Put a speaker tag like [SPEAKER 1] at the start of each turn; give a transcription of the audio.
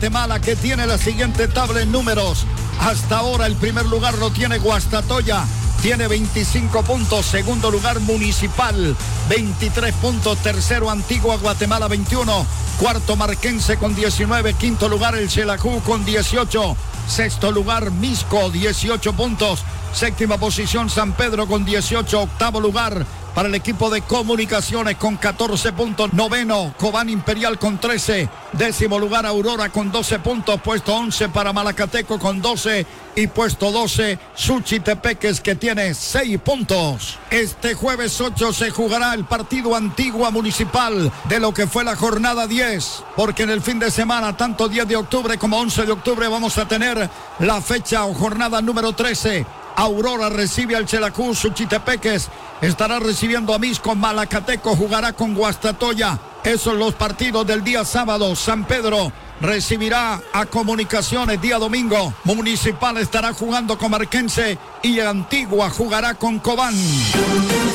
[SPEAKER 1] Guatemala, que tiene la siguiente tabla en números. Hasta ahora el primer lugar lo tiene Guastatoya, tiene 25 puntos. Segundo lugar Municipal, 23 puntos. Tercero Antigua Guatemala, 21. Cuarto Marquense con 19. Quinto lugar el Xelajú con 18. Sexto lugar Misco, 18 puntos. Séptima posición San Pedro con 18. Octavo lugar para el equipo de Comunicaciones con 14 puntos. Noveno, Cobán Imperial con 13. Décimo lugar, Aurora con 12 puntos. Puesto 11 para Malacateco con 12. Y puesto 12, Suchitepeques, que tiene 6 puntos. Este jueves 8 se jugará el partido Antigua Municipal de lo que fue la jornada 10. Porque en el fin de semana, tanto 10 de octubre como 11 de octubre, vamos a tener la fecha o jornada número 13. Aurora recibe al Xelajú, Suchitepeques estará recibiendo a Misco, Malacateco jugará con Guastatoya. Esos son los partidos del día sábado. San Pedro recibirá a Comunicaciones día domingo. Municipal estará jugando con Marquense y Antigua jugará con Cobán.